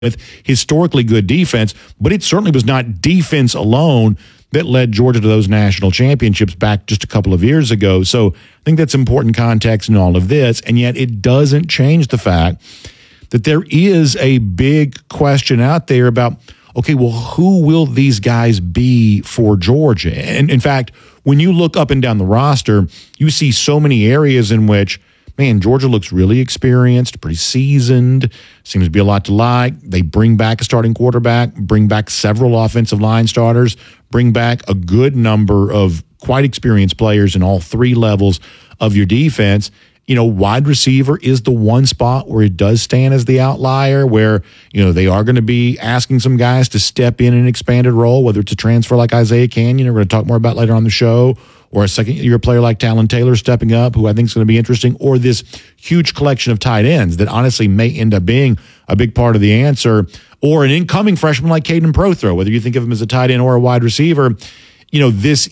with historically good defense, but it certainly was not defense alone that led Georgia to those national championships back just a couple of years ago. So I think that's important context in all of this, and yet it doesn't change the fact that there is a big question out there about, okay, well, who will these guys be for Georgia? And in fact, when you look up and down the roster, you see so many areas in which, man, Georgia looks really experienced, pretty seasoned, seems to be a lot to like. They bring back a starting quarterback, bring back several offensive line starters, bring back a good number of quite experienced players in all three levels of your defense. You know, wide receiver is the one spot where it does stand as the outlier, where, you know, they are going to be asking some guys to step in an expanded role, whether it's a transfer like Isaiah Canyon, we're going to talk more about later on the show, or a second-year player like Talon Taylor stepping up, who I think is going to be interesting, or this huge collection of tight ends that honestly may end up being a big part of the answer, or an incoming freshman like Caden Prothro, whether you think of him as a tight end or a wide receiver. You know, this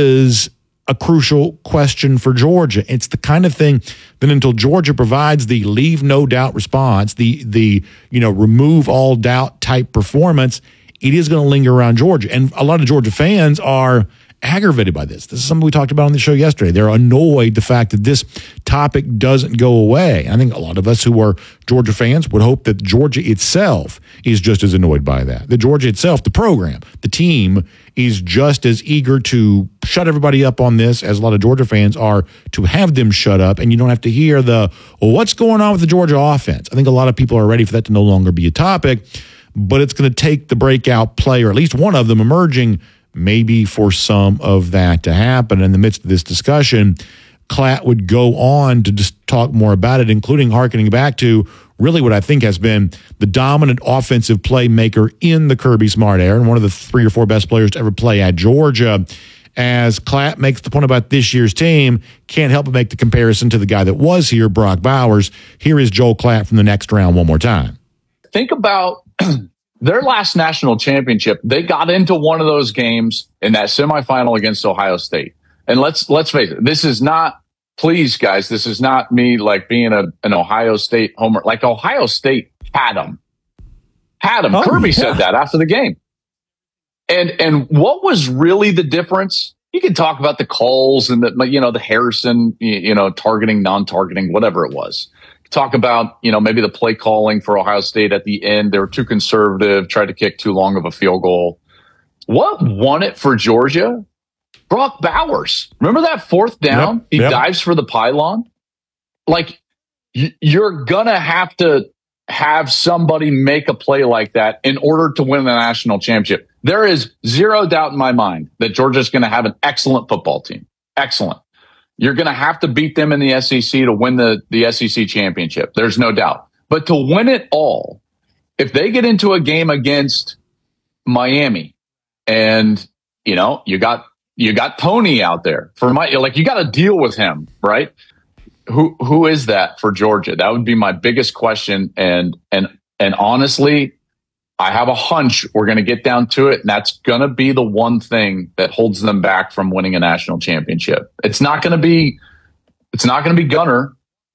is a crucial question for Georgia. It's the kind of thing that until Georgia provides the leave no doubt response, the remove all doubt type performance, it is going to linger around Georgia. And a lot of Georgia fans are aggravated by this. This is something we talked about on the show yesterday. They're annoyed the fact that this topic doesn't go away. I think a lot of us who are Georgia fans would hope that Georgia itself is just as annoyed by that. That Georgia itself, the program, the team, is just as eager to shut everybody up on this as a lot of Georgia fans are to have them shut up, and you don't have to hear well, what's going on with the Georgia offense? I think a lot of people are ready for that to no longer be a topic, but it's going to take the breakout player, at least one of them emerging, maybe for some of that to happen. In the midst of this discussion, Klatt would go on to just talk more about it, including hearkening back to really what I think has been the dominant offensive playmaker in the Kirby Smart era and one of the 3 or 4 best players to ever play at Georgia. As Klatt makes the point about this year's team, can't help but make the comparison to the guy that was here, Brock Bowers. Here is Joel Klatt from the next round one more time. Think about their last national championship. They got into one of those games in that semifinal against Ohio State. And let's face it, this is not, please guys, this is not me like being an Ohio State homer. Like Ohio State had them. Oh, Kirby said that after the game. And what was really the difference? You can talk about the calls and the Harrison, targeting, non-targeting, whatever it was. Talk about, maybe the play calling for Ohio State at the end. They were too conservative, tried to kick too long of a field goal. What won it for Georgia? Brock Bowers. Remember that 4th down? He dives for the pylon. Like, you're going to have somebody make a play like that in order to win the national championship. There is zero doubt in my mind that Georgia's going to have an excellent football team. Excellent. You're going to have to beat them in the SEC to win the SEC championship. There's no doubt. But to win it all, if they get into a game against Miami and, you got Tony out there you got to deal with him, right? Who is that for Georgia? That would be my biggest question. And honestly, I have a hunch we're going to get down to it, and that's going to be the one thing that holds them back from winning a national championship. It's not going to be Gunnar.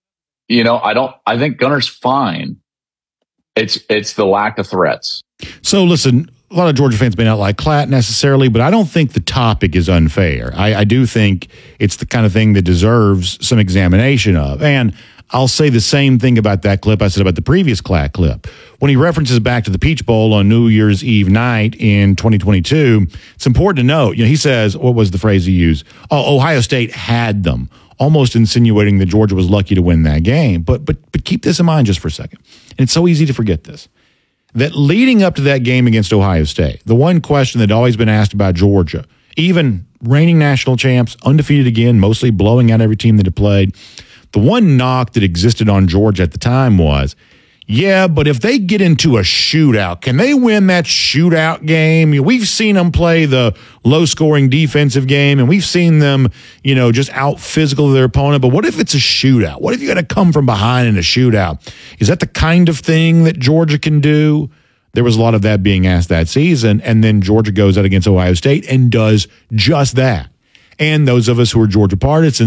I think Gunnar's fine. It's the lack of threats. So listen, a lot of Georgia fans may not like Klatt necessarily, but I don't think the topic is unfair. I do think it's the kind of thing that deserves some examination of. And I'll say the same thing about that clip I said about the previous Klatt clip. When he references back to the Peach Bowl on New Year's Eve night in 2022, it's important to note, he says, what was the phrase he used? Oh, Ohio State had them, almost insinuating that Georgia was lucky to win that game. But keep this in mind just for a second. And it's so easy to forget this. That leading up to that game against Ohio State, the one question that had always been asked about Georgia, even reigning national champs, undefeated again, mostly blowing out every team that had played, the one knock that existed on Georgia at the time was, yeah, but if they get into a shootout, can they win that shootout game? We've seen them play the low-scoring defensive game, and we've seen them, just out-physical their opponent. But what if it's a shootout? What if you got to come from behind in a shootout? Is that the kind of thing that Georgia can do? There was a lot of that being asked that season, and then Georgia goes out against Ohio State and does just that. And those of us who are Georgia partisans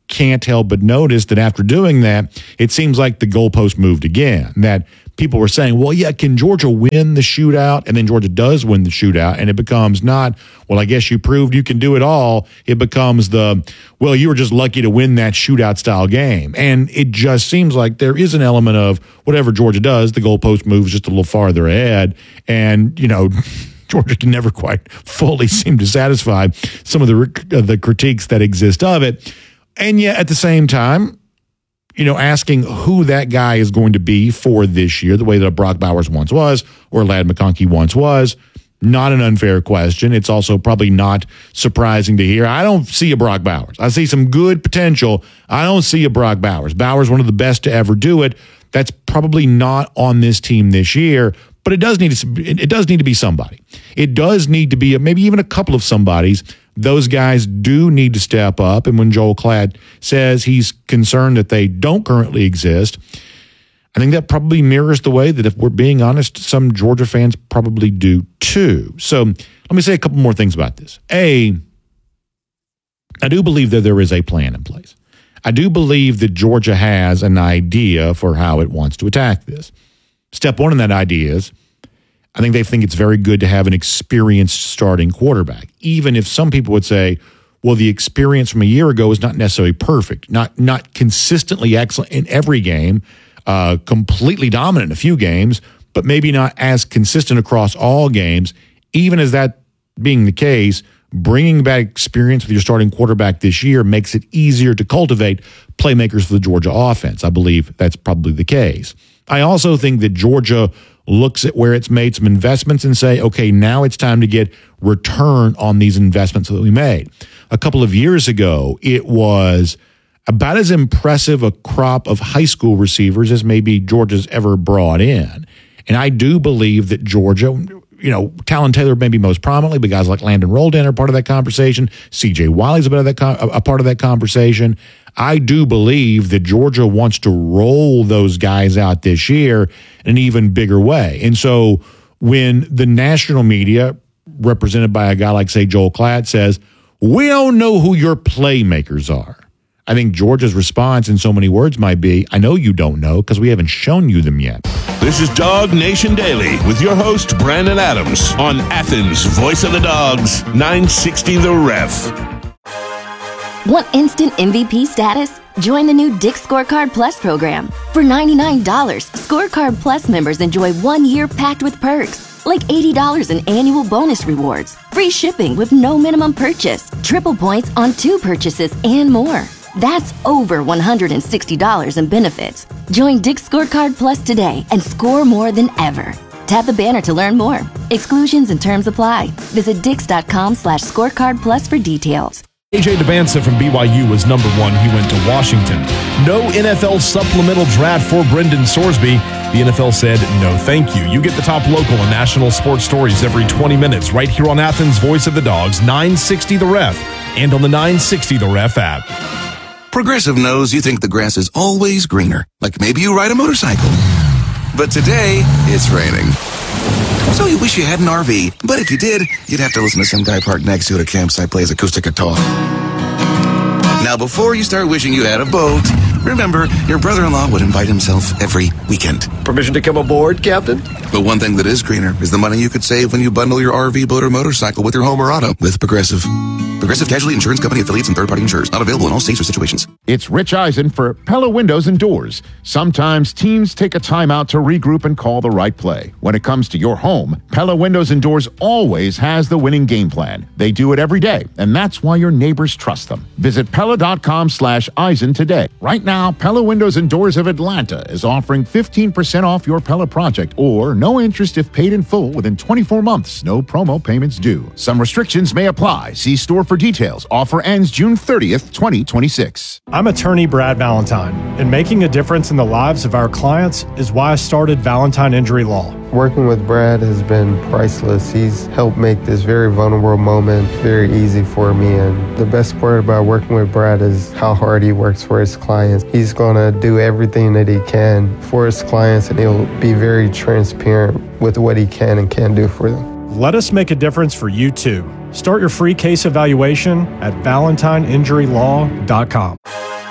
can't help but notice that after doing that, it seems like the goalpost moved again. That people were saying, well, yeah, can Georgia win the shootout? And then Georgia does win the shootout, and it becomes not, well, I guess you proved you can do it all. It becomes well, you were just lucky to win that shootout style game. And it just seems like there is an element of whatever Georgia does, the goalpost moves just a little farther ahead. And, Georgia can never quite fully seem to satisfy some of the critiques that exist of it. And yet at the same time, asking who that guy is going to be for this year, the way that Brock Bowers once was, or Ladd McConkey once was, not an unfair question. It's also probably not surprising to hear. I don't see a Brock Bowers. I see some good potential. I don't see a Brock Bowers. Bowers, one of the best to ever do it. That's probably not on this team this year, but it does need to be somebody. It does need to be maybe even a couple of somebodies. Those guys do need to step up. And when Joel Klatt says he's concerned that they don't currently exist, I think that probably mirrors the way that, if we're being honest, some Georgia fans probably do too. So let me say a couple more things about this. I do believe that there is a plan in place. I do believe that Georgia has an idea for how it wants to attack this. Step one in that idea is, I think they think it's very good to have an experienced starting quarterback, even if some people would say, well, the experience from a year ago is not necessarily perfect, not consistently excellent in every game, completely dominant in a few games, but maybe not as consistent across all games. Even as that being the case, bringing back experience with your starting quarterback this year makes it easier to cultivate playmakers for the Georgia offense. I believe that's probably the case. I also think that Georgia looks at where it's made some investments and say, okay, now it's time to get return on these investments that we made. A couple of years ago, it was about as impressive a crop of high school receivers as maybe Georgia's ever brought in. And I do believe that Georgia, Talon Taylor maybe most prominently, but guys like Landon Roldan are part of that conversation. C.J. Wiley's a part of that conversation. I do believe that Georgia wants to roll those guys out this year in an even bigger way. And so when the national media, represented by a guy like, say, Joel Klatt, says, we don't know who your playmakers are, I think Georgia's response in so many words might be, I know you don't know because we haven't shown you them yet. This is Dog Nation Daily with your host, Brandon Adams, on Athens' Voice of the Dogs, 960 The Ref. Want instant MVP status? Join the new Dick's Scorecard Plus program. For $99, Scorecard Plus members enjoy 1 year packed with perks, like $80 in annual bonus rewards, free shipping with no minimum purchase, triple points on 2 purchases, and more. That's over $160 in benefits. Join Dick's Scorecard Plus today and score more than ever. Tap the banner to learn more. Exclusions and terms apply. Visit dix.com/scorecard plus for details. AJ Dubance from BYU was number 1. He went to Washington. No NFL supplemental draft for Brendan Sorsby. The NFL said, no thank you. You get the top local and national sports stories every 20 minutes right here on Athens' Voice of the Dogs, 960 The Ref, and on the 960 The Ref app. Progressive knows you think the grass is always greener, like maybe you ride a motorcycle. But today, it's raining. So you wish you had an RV, but if you did, you'd have to listen to some guy parked next to you at a campsite plays acoustic guitar. Now, before you start wishing you had a boat, remember, your brother-in-law would invite himself every weekend. Permission to come aboard, Captain? But one thing that is greener is the money you could save when you bundle your RV, boat, or motorcycle with your home or auto with Progressive. Progressive Casualty Insurance Company affiliates and third-party insurers. Not available in all states or situations. It's Rich Eisen for Pella Windows and Doors. Sometimes teams take a timeout to regroup and call the right play. When it comes to your home, Pella Windows and Doors always has the winning game plan. They do it every day, and that's why your neighbors trust them. Visit Pella.com/Eisen today. Right now, Pella Windows and Doors of Atlanta is offering 15% off your Pella project, or no interest if paid in full within 24 months. No promo payments due. Some restrictions may apply. See store for details. Offer ends June 30th, 2026. I'm attorney Brad Valentine, and making a difference in the lives of our clients is why I started Valentine Injury Law. Working with Brad has been priceless. He's helped make this very vulnerable moment very easy for me. And the best part about working with Brad is how hard he works for his clients. He's going to do everything that he can for his clients, and he'll be very transparent with what he can and can't do for them. Let us make a difference for you too. Start your free case evaluation at ValentineInjuryLaw.com.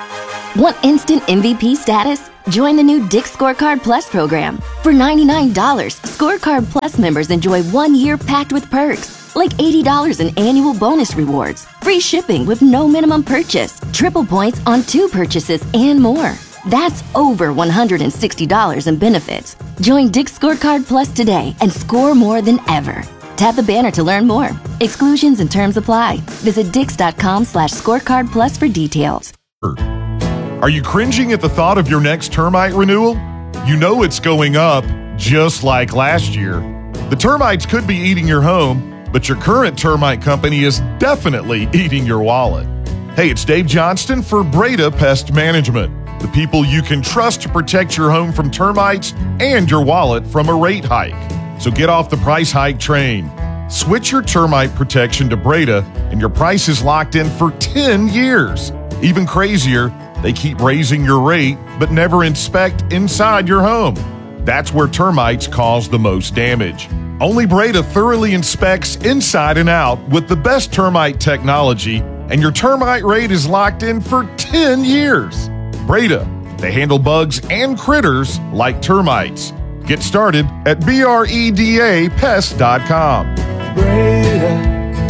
Want instant MVP status? Join the new Dick's Scorecard Plus program. For $99, Scorecard Plus members enjoy 1 year packed with perks, like $80 in annual bonus rewards, free shipping with no minimum purchase, triple points on 2 purchases, and more. That's over $160 in benefits. Join Dick's Scorecard Plus today and score more than ever. Tap the banner to learn more. Exclusions and terms apply. Visit dix.com/scorecard plus for details. Are you cringing at the thought of your next termite renewal? You know it's going up, just like last year. The termites could be eating your home, but your current termite company is definitely eating your wallet. Hey, it's Dave Johnston for Breda Pest Management, the people you can trust to protect your home from termites and your wallet from a rate hike. So get off the price hike train. Switch your termite protection to Breda, and your price is locked in for 10 years. Even crazier, they keep raising your rate, but never inspect inside your home. That's where termites cause the most damage. Only Breda thoroughly inspects inside and out with the best termite technology, and your termite rate is locked in for 10 years. Breda, they handle bugs and critters like termites. Get started at BREDAPest.com. Breda,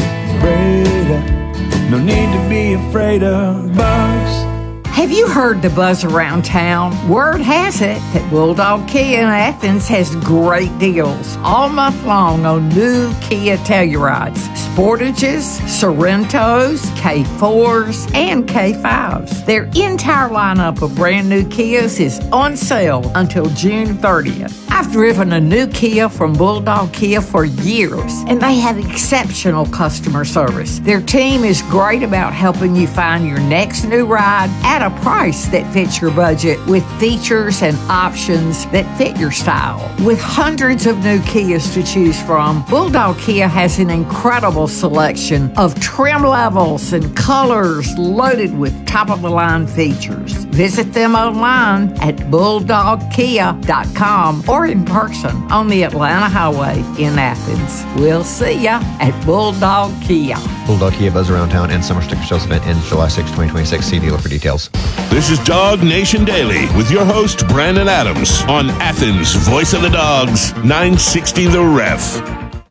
no need to be afraid of bugs. Have you heard the buzz around town? Word has it that Bulldog Kia in Athens has great deals all month long on new Kia Tellurides, Sportages, Sorrentos, K4s, and K5s. Their entire lineup of brand new Kias is on sale until June 30th. I've driven a new Kia from Bulldog Kia for years, and they have exceptional customer service. Their team is great about helping you find your next new ride at a price that fits your budget with features and options that fit your style. With hundreds of new Kias to choose from, Bulldog Kia has an incredible selection of trim levels and colors loaded with top-of-the-line features. Visit them online at bulldogkia.com or in person on the Atlanta Highway in Athens. We'll see ya at Bulldog Kia. Bulldog Kia Buzz Around Town and Summer Sticker Sales event ends July 6, 2026. See dealer for details. This is Dog Nation Daily with your host, Brandon Adams, on Athens' Voice of the Dogs, 960 The Ref.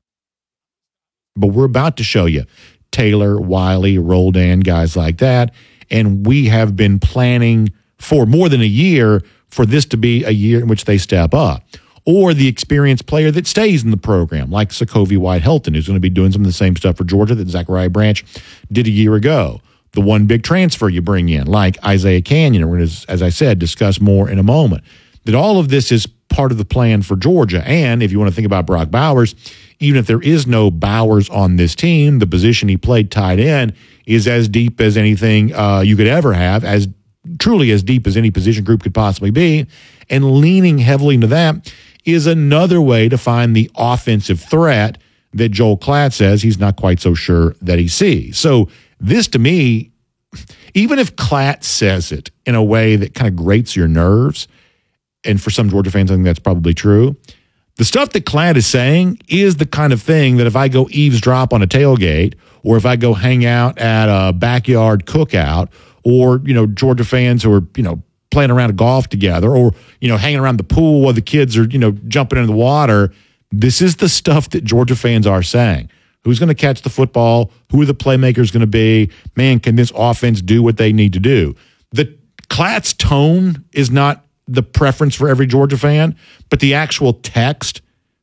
But we're about to show you Taylor, Wiley, Roldan, guys like that. And we have been planning for more than a year for this to be a year in which they step up. Or the experienced player that stays in the program, like Sokovia White-Helton, who's going to be doing some of the same stuff for Georgia that Zachariah Branch did a year ago. The one big transfer you bring in, like Isaiah Canyon, and we're going to, as I said, discuss more in a moment. That all of this is part of the plan for Georgia. And if you want to think about Brock Bowers, even if there is no Bowers on this team, the position he played tight end is as deep as anything you could ever have, as truly as deep as any position group could possibly be. And leaning heavily into that is another way to find the offensive threat that Joel Klatt says he's not quite so sure that he sees. So this, to me, even if Klatt says it in a way that kind of grates your nerves, and for some Georgia fans, I think that's probably true, the stuff that Klatt is saying is the kind of thing that if I go eavesdrop on a tailgate, or if I go hang out at a backyard cookout, or, Georgia fans who are, playing around a golf together, or, hanging around the pool while the kids are, jumping into the water, this is the stuff that Georgia fans are saying. Who's going to catch the football? Who are the playmakers going to be? Man, can this offense do what they need to do? The Klatt's tone is not the preference for every Georgia fan, but the actual text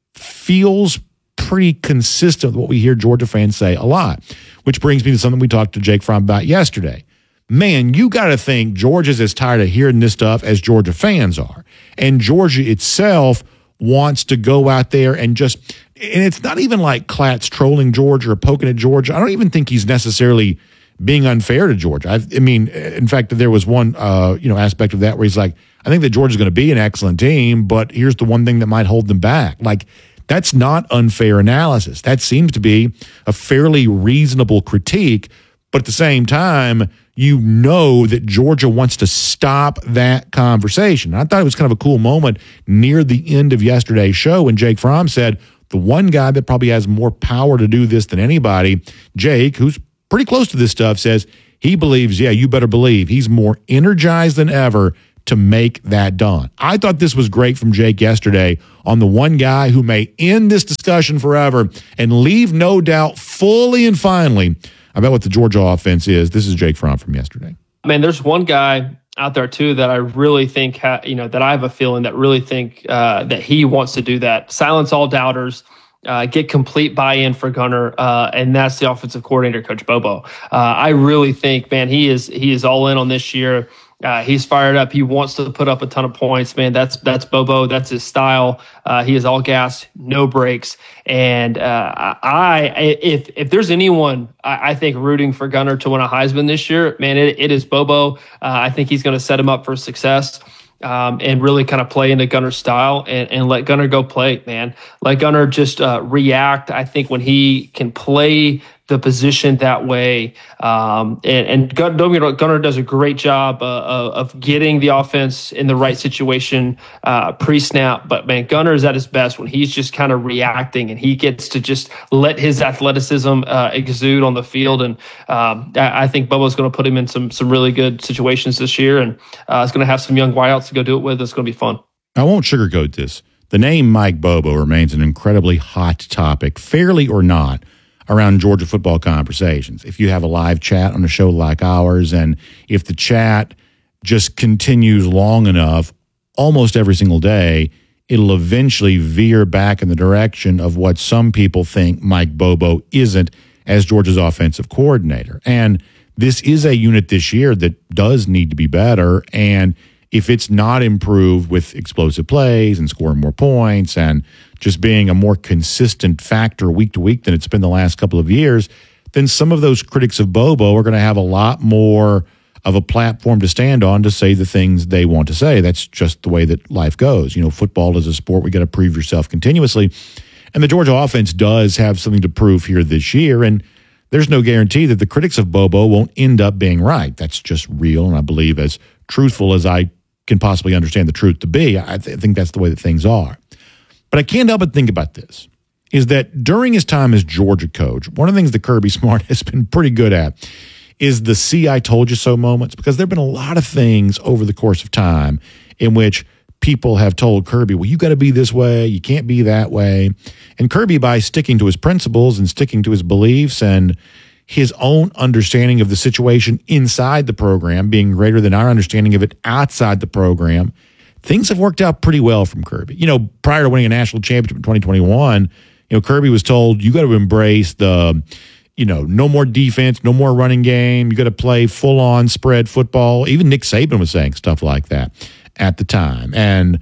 feels pretty consistent with what we hear Georgia fans say a lot, which brings me to something we talked to Jake Fromm about yesterday. Man, you got to think Georgia's as tired of hearing this stuff as Georgia fans are. And Georgia itself wants to go out there and just, and it's not even like Klatt's trolling Georgia or poking at Georgia. I don't even think he's necessarily being unfair to Georgia. I mean, in fact, there was one, aspect of that where he's like, I think that Georgia's going to be an excellent team, but here's the one thing that might hold them back. Like, that's not unfair analysis. That seems to be a fairly reasonable critique, but at the same time, you know that Georgia wants to stop that conversation. I thought it was kind of a cool moment near the end of yesterday's show when Jake Fromm said, the one guy that probably has more power to do this than anybody, Jake, who's pretty close to this stuff, says he believes, you better believe he's more energized than ever to make that done. I thought this was great from Jake yesterday on the one guy who may end this discussion forever and leave no doubt fully and finally about what the Georgia offense is. This is Jake Fromm from yesterday. Man, there's one guy out there too that I really think, that I have a feeling that really think that he wants to do that. Silence all doubters. Get complete buy-in for Gunner, and that's the offensive coordinator, Coach Bobo. I really think, man, he is all in on this year. He's fired up. He wants to put up a ton of points, man. That's Bobo. That's his style. He is all gas, no brakes. And if there's anyone I think rooting for Gunner to win a Heisman this year, man, it is Bobo. I think he's going to set him up for success. And really kind of play into Gunner's style and let Gunner go play, man. Let Gunner just react. I think when he can play the position that way, and Gunner does a great job of getting the offense in the right situation pre-snap. But, man, Gunner is at his best when he's just kind of reacting and he gets to just let his athleticism exude on the field. And I think Bobo's going to put him in some really good situations this year, and it's going to have some young wideouts to go do it with. It's going to be fun. I won't sugarcoat this. The name Mike Bobo remains an incredibly hot topic, fairly or not, around Georgia football conversations. If you have a live chat on a show like ours, and if the chat just continues long enough, almost every single day, it'll eventually veer back in the direction of what some people think Mike Bobo isn't as Georgia's offensive coordinator. And this is a unit this year that does need to be better, and if it's not improved with explosive plays and scoring more points and just being a more consistent factor week to week than it's been the last couple of years, then some of those critics of Bobo are going to have a lot more of a platform to stand on to say the things they want to say. That's just the way that life goes. Football is a sport. We got to prove yourself continuously. And the Georgia offense does have something to prove here this year. And there's no guarantee that the critics of Bobo won't end up being right. That's just real. And I believe as truthful as I can possibly understand the truth to be, I think that's the way that things are. But I can't help but think about this, is that during his time as Georgia coach, one of the things that Kirby Smart has been pretty good at is the "see, I told you so" moments, because there have been a lot of things over the course of time in which people have told Kirby, well, you got to be this way, you can't be that way. And Kirby, by sticking to his principles and sticking to his beliefs and his own understanding of the situation inside the program being greater than our understanding of it outside the program, things have worked out pretty well from Kirby. Prior to winning a national championship in 2021, Kirby was told, you got to embrace the, no more defense, no more running game. You got to play full on spread football. Even Nick Saban was saying stuff like that at the time. And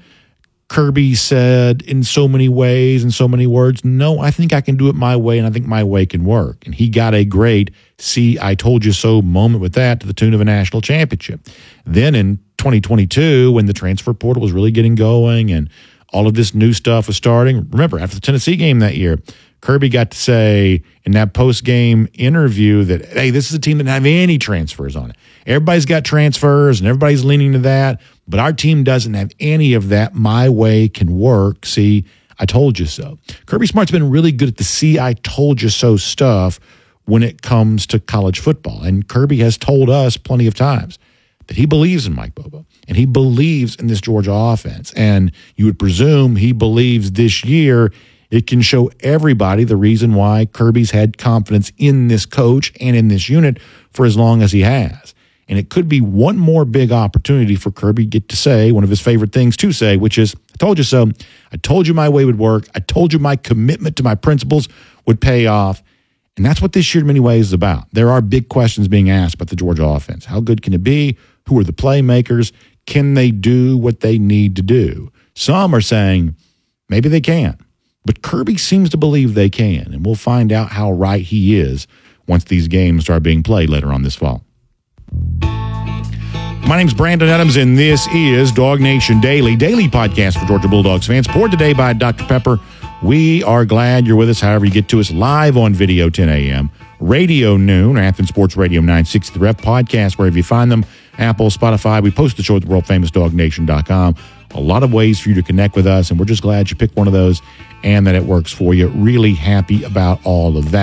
Kirby said in so many ways, in so many words, no, I think I can do it my way, and I think my way can work. And he got a great "see, I told you so" moment with that to the tune of a national championship. Then in 2022, when the transfer portal was really getting going and all of this new stuff was starting, remember, after the Tennessee game that year, Kirby got to say in that post-game interview that, hey, this is a team that doesn't have any transfers on it. Everybody's got transfers, and everybody's leaning to that, but our team doesn't have any of that. My way can work. See, I told you so. Kirby Smart's been really good at the "see, I told you so" stuff when it comes to college football. And Kirby has told us plenty of times that he believes in Mike Bobo, and he believes in this Georgia offense. And you would presume he believes this year it can show everybody the reason why Kirby's had confidence in this coach and in this unit for as long as he has. And it could be one more big opportunity for Kirby to get to say one of his favorite things to say, which is, I told you so. I told you my way would work. I told you my commitment to my principles would pay off. And that's what this year in many ways is about. There are big questions being asked about the Georgia offense. How good can it be? Who are the playmakers? Can they do what they need to do? Some are saying maybe they can't. But Kirby seems to believe they can. And we'll find out how right he is once these games start being played later on this fall. My name's Brandon Adams, and this is Dog Nation Daily podcast for Georgia Bulldogs fans. Poured today by Dr. Pepper. We are glad you're with us, however you get to us, live on video, 10 a.m., radio noon, Athens Sports Radio 960 The Ref, podcast, wherever you find them, Apple, Spotify. We post the show at the worldfamousdognation.com. A lot of ways for you to connect with us, and we're just glad you picked one of those and that it works for you. Really happy about all of that.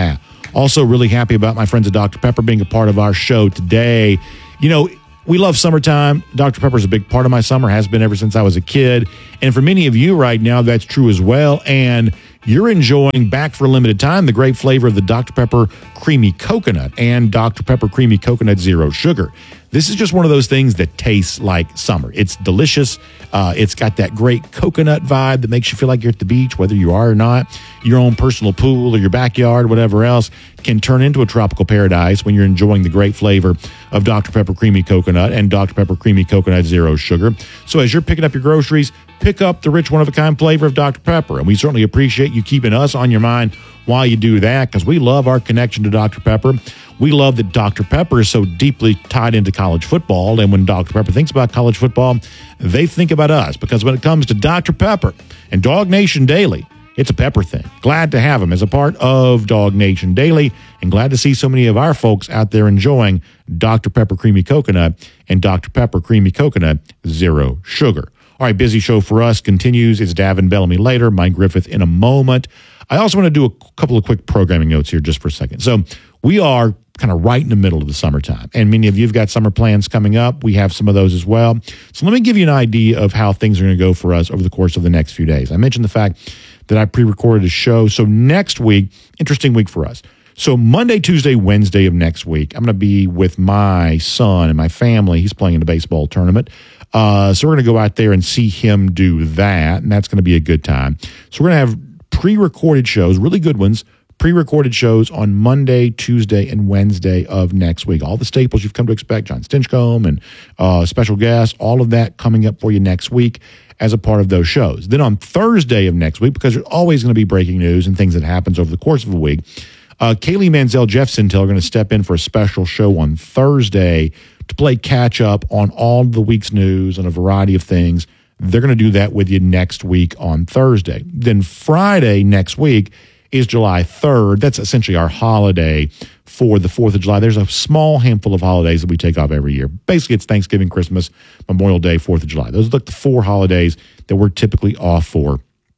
Also, really happy about my friends at Dr. Pepper being a part of our show today. You know, we love summertime. Dr. Pepper is a big part of my summer, has been ever since I was a kid. And for many of you right now, that's true as well. And you're enjoying, back for a limited time, the great flavor of the Dr. Pepper Creamy Coconut and Dr. Pepper Creamy Coconut Zero Sugar. This is just one of those things that tastes like summer. It's delicious. It's got that great coconut vibe that makes you feel like you're at the beach, whether you are or not. Your own personal pool or your backyard, whatever else, can turn into a tropical paradise when you're enjoying the great flavor of Dr. Pepper Creamy Coconut and Dr. Pepper Creamy Coconut Zero Sugar. So as you're picking up your groceries, pick up the rich one-of-a-kind flavor of Dr. Pepper. And we certainly appreciate you keeping us on your mind while you do that, because we love our connection to Dr. Pepper. We love that Dr. Pepper is so deeply tied into college football. And when Dr. Pepper thinks about college football, they think about us, because when it comes to Dr. Pepper and Dog Nation Daily, it's a Pepper thing. Glad to have them as a part of Dog Nation Daily, and glad to see so many of our folks out there enjoying Dr. Pepper Creamy Coconut and Dr. Pepper Creamy Coconut Zero Sugar. All right, busy show for us continues. It's Davin Bellamy later, Mike Griffith in a moment. I also want to do a couple of quick programming notes here just for a second. So we are kind of right in the middle of the summertime, and many of you have got summer plans coming up. We have some of those as well. So let me give you an idea of how things are going to go for us over the course of the next few days. I mentioned the fact that I pre-recorded a show. So next week, interesting week for us. So Monday, Tuesday, Wednesday of next week, I'm going to be with my son and my family. He's playing in a baseball tournament. So we're going to go out there and see him do that, and that's going to be a good time. So we're going to have pre-recorded shows, really good ones, pre-recorded shows on Monday, Tuesday, and Wednesday of next week. All the staples you've come to expect, John Stinchcomb and special guests, all of that coming up for you next week as a part of those shows. Then on Thursday of next week, because there's always going to be breaking news and things that happens over the course of a week, Kaylee Manziel, Jeff Sintel are going to step in for a special show on Thursday to play catch up on all the week's news and a variety of things. They're going to do that with you next week on Thursday. Then Friday next week is July 3rd. That's essentially our holiday for the 4th of July. There's a small handful of holidays that we take off every year. Basically, it's Thanksgiving, Christmas, Memorial Day, 4th of July. Those are like the 4 holidays that we're typically off for.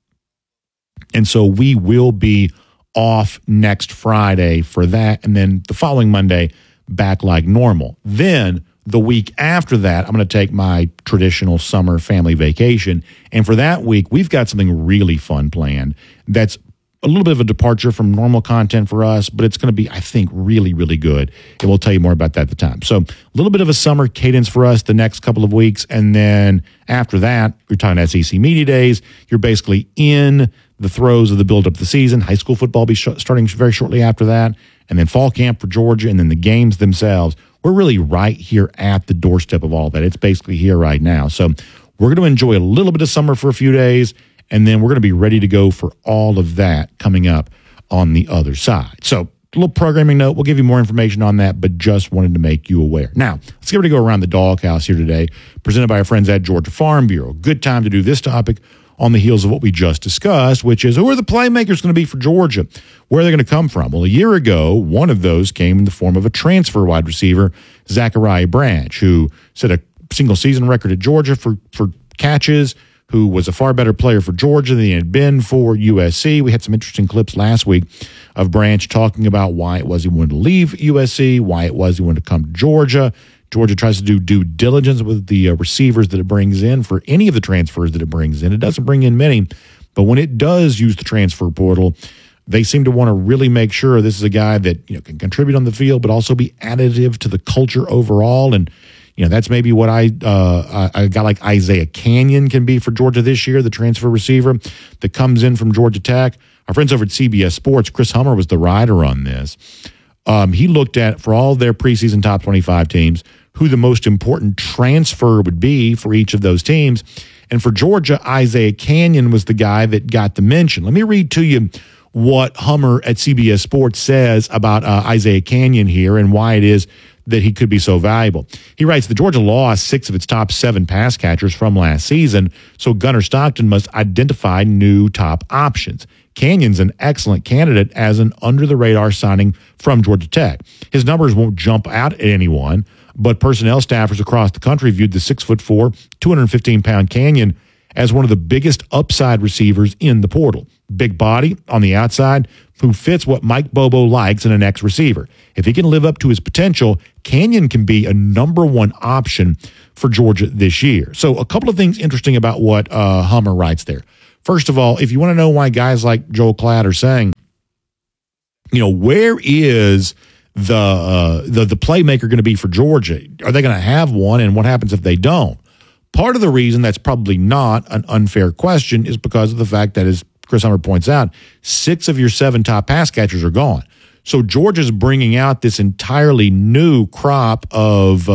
And so we will be off next Friday for that, and then the following Monday back like normal. Then the week after that, I'm going to take my traditional summer family vacation, and for that week, we've got something really fun planned that's a little bit of a departure from normal content for us, but it's going to be, I think, really, really good, and we'll tell you more about that at the time. So a little bit of a summer cadence for us the next couple of weeks, and then after that, you're talking SEC Media Days. You're basically in the throes of the build-up of the season. High school football will be starting very shortly after that, and then fall camp for Georgia, and then the games themselves. We're really right here at the doorstep of all that. It's basically here right now. So we're going to enjoy a little bit of summer for a few days, and then we're going to be ready to go for all of that coming up on the other side. So a little programming note. We'll give you more information on that, but just wanted to make you aware. Now, let's get ready to go around the doghouse here today, presented by our friends at Georgia Farm Bureau. Good time to do this topic on the heels of what we just discussed, which is who are the playmakers going to be for Georgia? Where are they going to come from? Well, a year ago, one of those came in the form of a transfer wide receiver, Zachariah Branch, who set a single season record at Georgia for catches, who was a far better player for Georgia than he had been for USC. We had some interesting clips last week of Branch talking about why it was he wanted to leave USC, why it was he wanted to come to Georgia. Georgia tries to do due diligence with the receivers that it brings in for any of the transfers that it brings in. It doesn't bring in many, but when it does use the transfer portal, they seem to want to really make sure this is a guy that can contribute on the field, but also be additive to the culture overall. And that's maybe what a guy like Isaiah Canyon can be for Georgia this year, the transfer receiver that comes in from Georgia Tech. Our friends over at CBS Sports, Chris Hummer was the writer on this. He looked at, for all their preseason top 25 teams, who the most important transfer would be for each of those teams. And for Georgia, Isaiah Canyon was the guy that got the mention. Let me read to you what Hummer at CBS Sports says about Isaiah Canyon here and why it is that he could be so valuable. He writes, the Georgia lost 6 of its top 7 pass catchers from last season, so Gunnar Stockton must identify new top options. Canyon's an excellent candidate as an under-the-radar signing from Georgia Tech. His numbers won't jump out at anyone, but personnel staffers across the country viewed the 6'4", 215-pound Canyon as one of the biggest upside receivers in the portal. big body on the outside, who fits what Mike Bobo likes in an X receiver. If he can live up to his potential, Kenyon can be a number one option for Georgia this year. So a couple of things interesting about what Hummer writes there. First of all, if you want to know why guys like Joel Klatt are saying, where is the playmaker going to be for Georgia? Are they going to have one, and what happens if they don't? Part of the reason that's probably not an unfair question is because of the fact that, as Chris Hummer points out, 6 of your 7 top pass catchers are gone. So Georgia's bringing out this entirely new crop of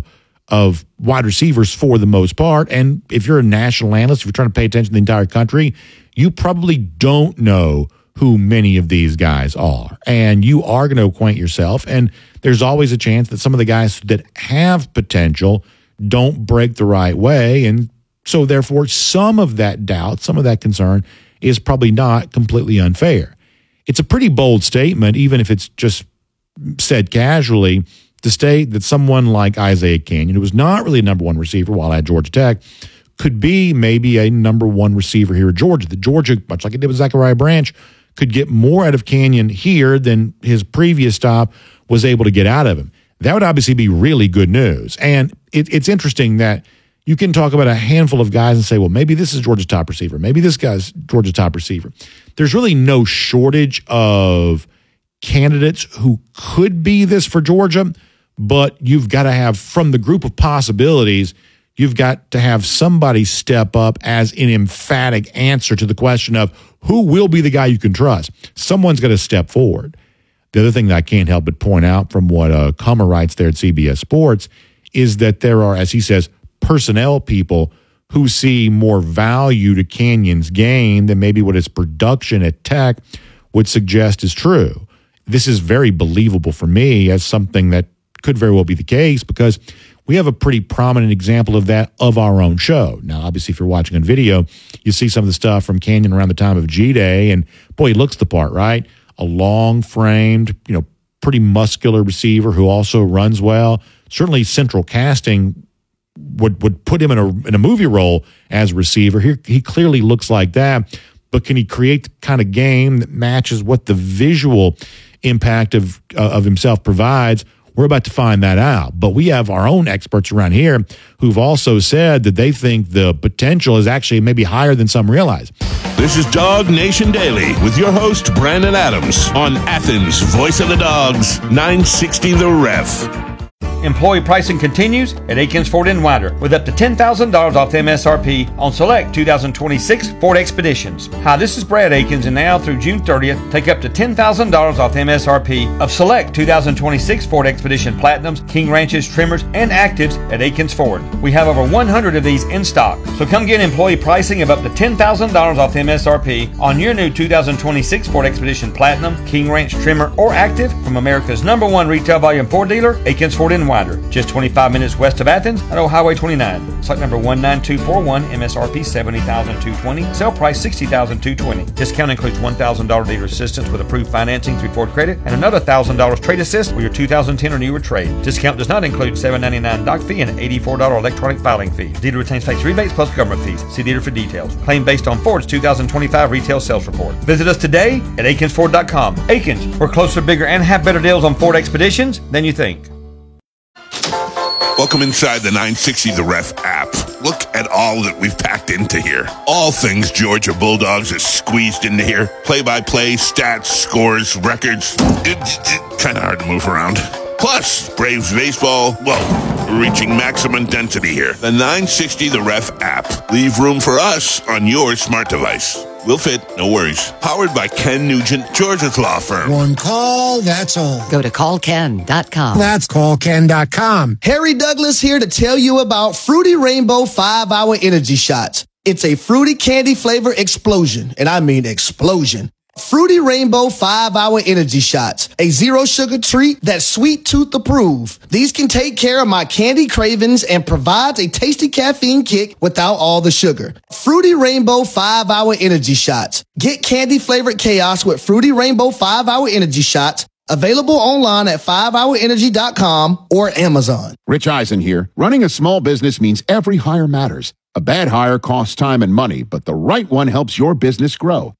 wide receivers for the most part. And if you're a national analyst, if you're trying to pay attention to the entire country, you probably don't know who many of these guys are. And you are going to acquaint yourself. And there's always a chance that some of the guys that have potential don't break the right way. And so therefore, some of that doubt, some of that concern is probably not completely unfair. It's a pretty bold statement, even if it's just said casually, to state that someone like Isaiah Kenyon, who was not really a number one receiver while at Georgia Tech, could be maybe a number one receiver here at Georgia. That Georgia, much like it did with Zachariah Branch, could get more out of Kenyon here than his previous stop was able to get out of him. That would obviously be really good news. And it's interesting that you can talk about a handful of guys and say, well, maybe this is Georgia's top receiver. Maybe this guy's Georgia's top receiver. There's really no shortage of candidates who could be this for Georgia, but you've got to have, from the group of possibilities, you've got to have somebody step up as an emphatic answer to the question of who will be the guy you can trust. Someone's got to step forward. The other thing that I can't help but point out from what Hummer writes there at CBS Sports is that there are, as he says, personnel people who see more value to Kenyon's game than maybe what his production at Tech would suggest is true. This is very believable for me as something that could very well be the case because we have a pretty prominent example of that of our own show. Now, obviously, if you're watching on video, you see some of the stuff from Kenyon around the time of G-Day, and boy, he looks the part, right? A long-framed, pretty muscular receiver who also runs well. Certainly, central casting would put him in a movie role as a receiver. Here, he clearly looks like that, but can he create the kind of game that matches what the visual impact of himself provides? We're about to find that out. But we have our own experts around here who've also said that they think the potential is actually maybe higher than some realize. This is Dog Nation Daily with your host, Brandon Adams, on Athens, Voice of the Dogs, 960 The Ref. Employee pricing continues at Akins Ford in Winder with up to $10,000 off the MSRP on select 2026 Ford Expeditions. Hi, this is Brad Akins, and now through June 30th, take up to $10,000 off the MSRP of select 2026 Ford Expedition Platinums, King Ranches, Trimmers, and Actives at Akins Ford. We have over 100 of these in stock, so come get employee pricing of up to $10,000 off the MSRP on your new 2026 Ford Expedition Platinum, King Ranch, Trimmer, or Active from America's #1 retail volume Ford dealer, Akins Ford in Winder. Just 25 minutes west of Athens at Old Highway 29. Site number 19241, MSRP $70,220, sale price $60,220. Discount includes $1,000 dealer assistance with approved financing through Ford Credit and another $1,000 trade assist with your 2010 or newer trade. Discount does not include $7.99 doc fee and $84 electronic filing fee. Dealer retains face rebates plus government fees. See dealer for details. Claim based on Ford's 2025 retail sales report. Visit us today at AkinsFord.com. Akins, we're closer, bigger, and have better deals on Ford Expeditions than you think. Welcome inside the 960 The Ref app. Look at all that we've packed into here. All things Georgia Bulldogs is squeezed into here. Play-by-play, stats, scores, records. It's kind of hard to move around. Plus, Braves baseball, well, we're reaching maximum density here. The 960 The Ref app. Leave room for us on your smart device. We'll fit, no worries. Powered by Ken Nugent, Georgia's law firm. One call, that's all. Go to callken.com. That's callken.com. Harry Douglas here to tell you about Fruity Rainbow 5-Hour Energy Shots. It's a fruity candy flavor explosion, and I mean explosion. Fruity Rainbow 5-Hour Energy Shots, a zero sugar treat that's sweet tooth approved. These can take care of my candy cravings and provides a tasty caffeine kick without all the sugar. Fruity Rainbow 5-Hour Energy Shots. Get candy flavored chaos with Fruity Rainbow 5-Hour Energy Shots. Available online at 5hourenergy.com or Amazon. Rich Eisen here. Running a small business means every hire matters. A bad hire costs time and money, but the right one helps your business grow.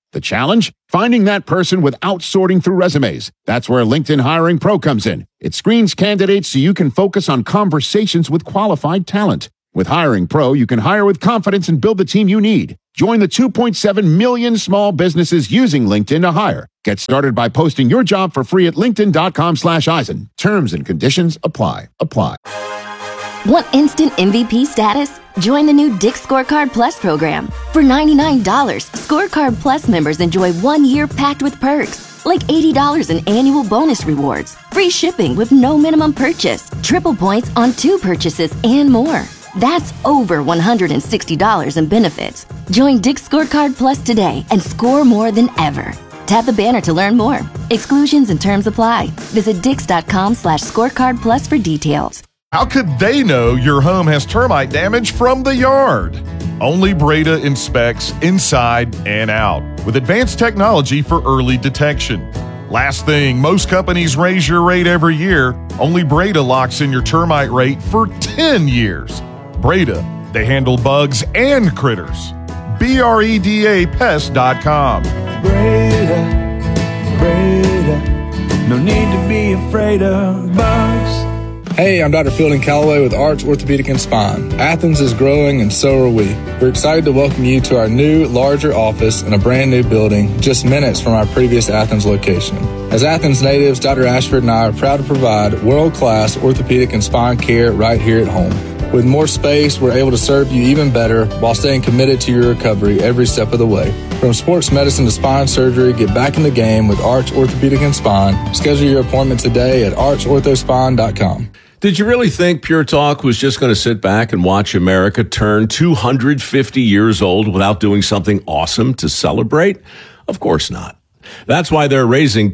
The challenge? Finding that person without sorting through resumes. That's where LinkedIn Hiring Pro comes in. It screens candidates so you can focus on conversations with qualified talent. With Hiring Pro, you can hire with confidence and build the team you need. Join the 2.7 million small businesses using LinkedIn to hire. Get started by posting your job for free at linkedin.com/Eisen. Terms and conditions apply. Want instant MVP status? Join the new Dick's Scorecard Plus program. For $99, Scorecard Plus members enjoy 1 year packed with perks, like $80 in annual bonus rewards, free shipping with no minimum purchase, triple points on 2 purchases, and more. That's over $160 in benefits. Join Dick's Scorecard Plus today and score more than ever. Tap the banner to learn more. Exclusions and terms apply. Visit dix.com/scorecard plus for details. How could they know your home has termite damage from the yard? Only Breda inspects inside and out with advanced technology for early detection. Last thing, most companies raise your rate every year. Only Breda locks in your termite rate for 10 years. Breda, they handle bugs and critters. BREDApest.com. Breda, no need to be afraid of bugs. Hey, I'm Dr. Fielding Calloway with Arch Orthopedic and Spine. Athens is growing and so are we. We're excited to welcome you to our new, larger office in a brand new building just minutes from our previous Athens location. As Athens natives, Dr. Ashford and I are proud to provide world-class orthopedic and spine care right here at home. With more space, we're able to serve you even better while staying committed to your recovery every step of the way. From sports medicine to spine surgery, get back in the game with Arch Orthopedic and Spine. Schedule your appointment today at archorthospine.com. Did you really think Pure Talk was just going to sit back and watch America turn 250 years old without doing something awesome to celebrate? Of course not. That's why they're raising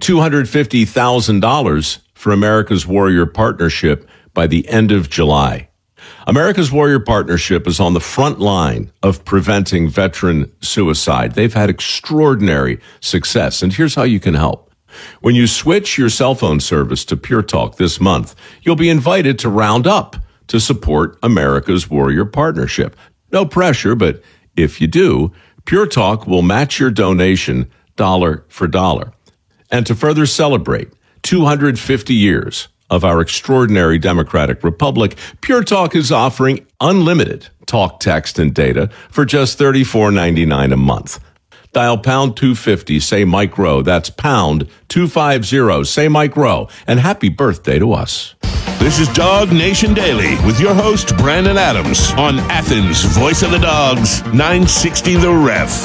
$250,000 for America's Warrior Partnership by the end of July. America's Warrior Partnership is on the front line of preventing veteran suicide. They've had extraordinary success, and here's how you can help. When you switch your cell phone service to Pure Talk this month, you'll be invited to round up to support America's Warrior Partnership. No pressure, but if you do, Pure Talk will match your donation dollar for dollar. And to further celebrate 250 years of our extraordinary democratic republic, Pure Talk is offering unlimited talk, text, and data for just $34.99 a month. Dial pound 250, say Mike Rowe. That's pound 250, say Mike Rowe. And happy birthday to us. This is Dog Nation Daily with your host, Brandon Adams, on Athens' Voice of the Dogs, 960 The Ref.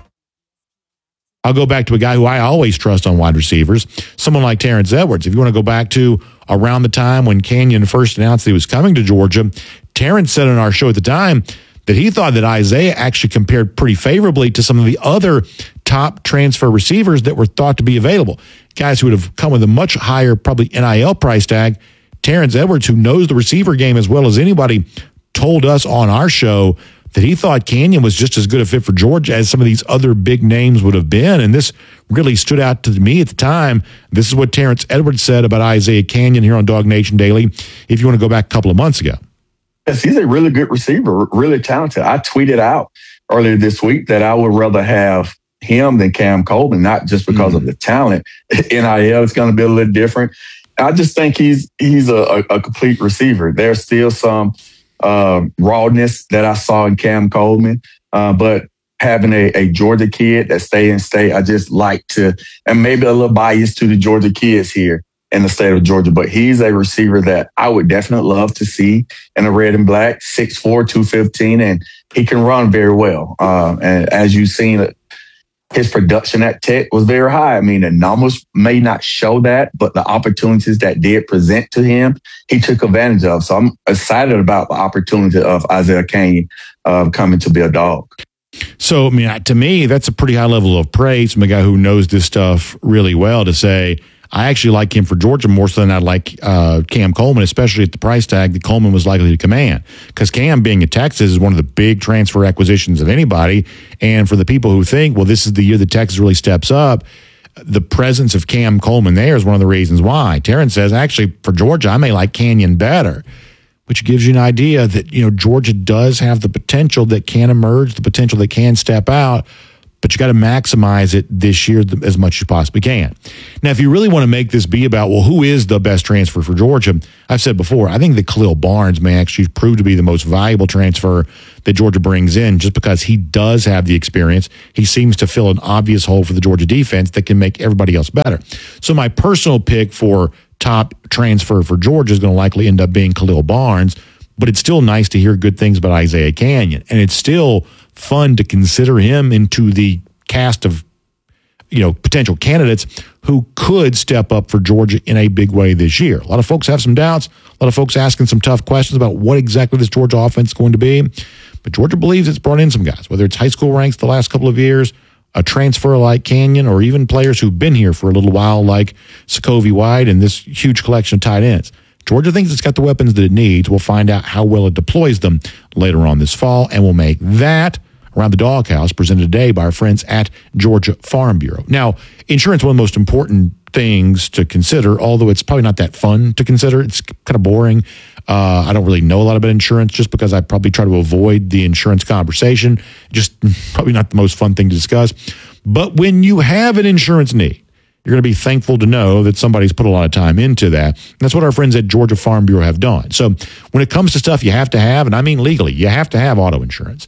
I'll go back to a guy who I always trust on wide receivers, someone like Terrence Edwards. If you want to go back to around the time when Canyon first announced that he was coming to Georgia, Terrence said on our show at the time that he thought that Isaiah actually compared pretty favorably to some of the other top transfer receivers that were thought to be available. Guys who would have come with a much higher, probably NIL price tag. Terrence Edwards, who knows the receiver game as well as anybody, told us on our show that he thought Canyon was just as good a fit for Georgia as some of these other big names would have been. And this really stood out to me at the time. This is what Terrence Edwards said about Isaiah Canyon here on Dog Nation Daily, if you want to go back a couple of months ago. Yes, he's a really good receiver, really talented. I tweeted out earlier this week that I would rather have him than Cam Coleman, not just because of the talent. NIL is going to be a little different. I just think he's a complete receiver. There's still some rawness that I saw in Cam Coleman, but having a Georgia kid that stay in state, I just like to, and maybe a little bias to the Georgia kids here in the state of Georgia, but he's a receiver that I would definitely love to see in a red and black, 6'4", 215, and he can run very well. And as you've seen, his production at Tech was very high. I mean, the numbers may not show that, but the opportunities that did present to him, he took advantage of. So I'm excited about the opportunity of Isaiah Canyon coming to be a Dog. So, I mean, to me, that's a pretty high level of praise from a guy who knows this stuff really well to say, I actually like him for Georgia more so than I like Cam Coleman, especially at the price tag that Coleman was likely to command. Because Cam, being at Texas, is one of the big transfer acquisitions of anybody. And for the people who think, well, this is the year that Texas really steps up, the presence of Cam Coleman there is one of the reasons why. Terrence says, actually, for Georgia, I may like Canyon better, which gives you an idea that, you know, Georgia does have the potential that can emerge, the potential that can step out. but you got to maximize it this year as much as you possibly can. Now, if you really want to make this be about, well, who is the best transfer for Georgia? I've said before, I think that Khalil Barnes may actually prove to be the most valuable transfer that Georgia brings in just because he does have the experience. He seems to fill an obvious hole for the Georgia defense that can make everybody else better. So my personal pick for top transfer for Georgia is going to likely end up being Khalil Barnes, but it's still nice to hear good things about Isaiah Canyon. And it's still fun to consider him into the cast of, potential candidates who could step up for Georgia in a big way this year. A lot of folks have some doubts. A lot of folks asking some tough questions about what exactly this Georgia offense is going to be. But Georgia believes it's brought in some guys, whether it's high school ranks the last couple of years, a transfer like Canyon, or even players who've been here for a little while like Sokovie White and this huge collection of tight ends. Georgia thinks it's got the weapons that it needs. We'll find out how well it deploys them later on this fall, and we'll make that Around the Doghouse presented today by our friends at Georgia Farm Bureau. Now, insurance is one of the most important things to consider, although it's probably not that fun to consider. It's kind of boring. I don't really know a lot about insurance just because I probably try to avoid the insurance conversation. Just probably not the most fun thing to discuss. But when you have an insurance need, you're going to be thankful to know that somebody's put a lot of time into that. And that's what our friends at Georgia Farm Bureau have done. So when it comes to stuff you have to have, and I mean legally, you have to have auto insurance.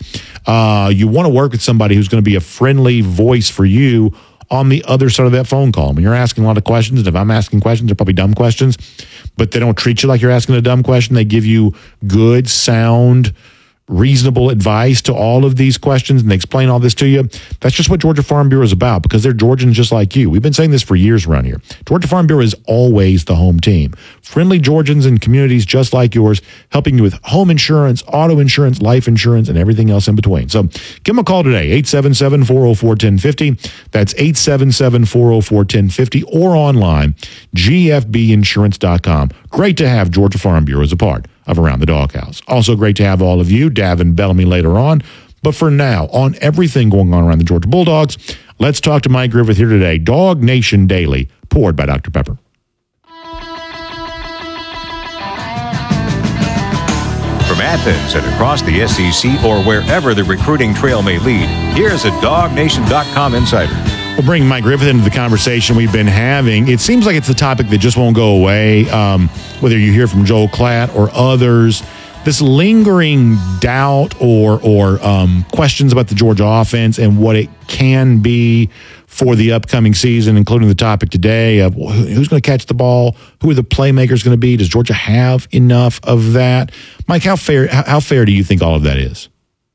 You want to work with somebody who's going to be a friendly voice for you on the other side of that phone call. When you're asking a lot of questions, and if I'm asking questions, they're probably dumb questions, but they don't treat you like you're asking a dumb question. They give you good, sound, reasonable advice to all of these questions, and they explain all this to you. That's just what Georgia Farm Bureau is about, because they're Georgians just like you. We've been saying this for years around here. Georgia Farm Bureau is always the home team. Friendly Georgians in communities just like yours, helping you with home insurance, auto insurance, life insurance, and everything else in between. So give them a call today, 877-404-1050. That's 877-404-1050, or online, gfbinsurance.com. Great to have Georgia Farm Bureau as a part of Around the Doghouse. Also great to have all of you, Davin Bellamy, later on. But for now, on everything going on around the Georgia Bulldogs, let's talk to Mike Griffith here today. Dog Nation Daily, poured by Dr. Pepper. From Athens and across the SEC or wherever the recruiting trail may lead, here's a DogNation.com insider. We'll bring Mike Griffith into the conversation we've been having. It seems like it's a topic that just won't go away, whether you hear from Joel Klatt or others. This lingering doubt or questions about the Georgia offense and what it can be for the upcoming season, including the topic today of who's going to catch the ball, who are the playmakers going to be, does Georgia have enough of that? Mike, how fair do you think all of that is?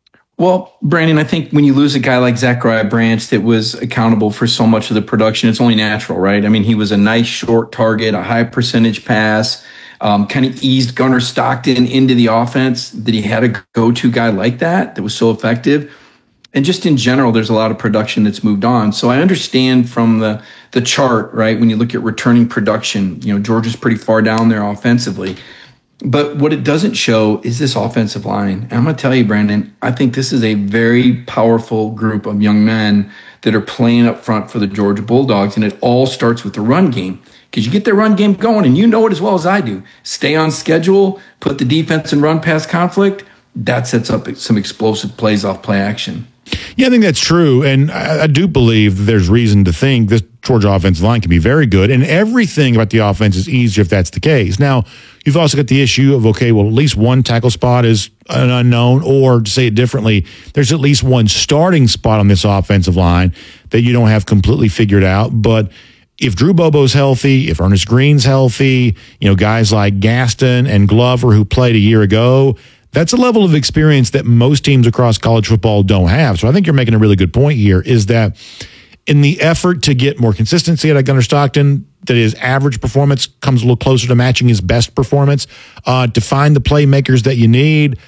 Well, Brandon, I think when you lose a guy like Zachariah Branch that was accountable for so much of the production, it's only natural, right? I mean, he was a nice short target, a high percentage pass, kind of eased Gunnar Stockton into the offense, that he had a go-to guy like that was so effective. And just in general, there's a lot of production that's moved on. So I understand from the chart, right, when you look at returning production, Georgia's pretty far down there offensively. But what it doesn't show is this offensive line. And I'm going to tell you, Brandon, I think this is a very powerful group of young men that are playing up front for the Georgia Bulldogs. And it all starts with the run game, because you get their run game going, and you know it as well as I do. Stay on schedule, put the defense in run pass conflict. That sets up some explosive plays off play action. Yeah, I think that's true. And I do believe that there's reason to think this Georgia offensive line can be very good. And everything about the offense is easier if that's the case. Now, you've also got the issue of, okay, well, at least one tackle spot is an unknown, or to say it differently, there's at least one starting spot on this offensive line that you don't have completely figured out. But if Drew Bobo's healthy, if Ernest Green's healthy, guys like Gaston and Glover who played a year ago, that's a level of experience that most teams across college football don't have. So I think you're making a really good point here, is that in the effort to get more consistency out of Gunnar Stockton, that his average performance comes a little closer to matching his best performance, to find the playmakers that you need,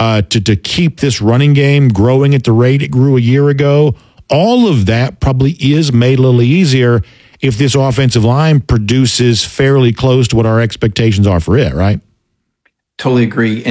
to keep this running game growing at the rate it grew a year ago, all of that probably is made a little easier if this offensive line produces fairly close to what our expectations are for it, right? Totally agree. And it's